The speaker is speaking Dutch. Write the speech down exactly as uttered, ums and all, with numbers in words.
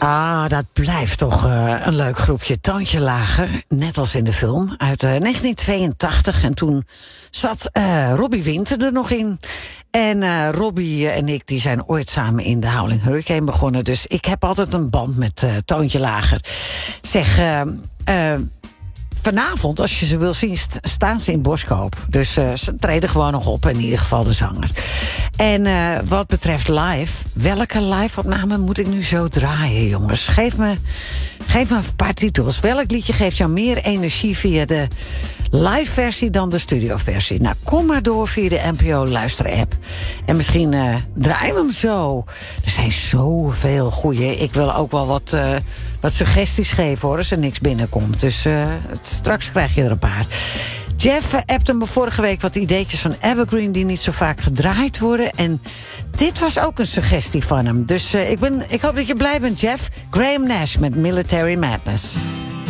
Ah, dat blijft toch uh, een leuk groepje. Toontje lager, net als in de film, uit uh, negentien tweeëntachtig. En toen zat uh, Robbie Winter er nog in. En uh, Robbie en ik die zijn ooit samen in de Howling Hurricane begonnen. Dus ik heb altijd een band met uh, Toontje lager. Zeg, uh, uh, vanavond, als je ze wil zien, staan ze in Boskoop. Dus uh, ze treden gewoon nog op, in ieder geval de zanger. En uh, wat betreft live, welke live-opname moet ik nu zo draaien, jongens? Geef me, geef me een paar titels. Welk liedje geeft jou meer energie via de live-versie dan de studio-versie? Nou, kom maar door via de N P O-luister-app. En misschien uh, draaien we hem zo. Er zijn zoveel goeie. Ik wil ook wel wat, uh, wat suggesties geven, hoor, als er niks binnenkomt. Dus uh, straks krijg je er een paar. Jeff appte me vorige week wat ideetjes van Evergreen die niet zo vaak gedraaid worden. En dit was ook een suggestie van hem. Dus uh, ik, ben, ik hoop dat je blij bent, Jeff. Graham Nash met Military Madness.